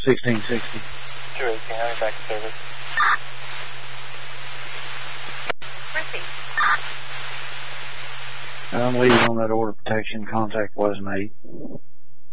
1660. 218, having back to service. Receive. I'm leaving on that order protection. Contact was made.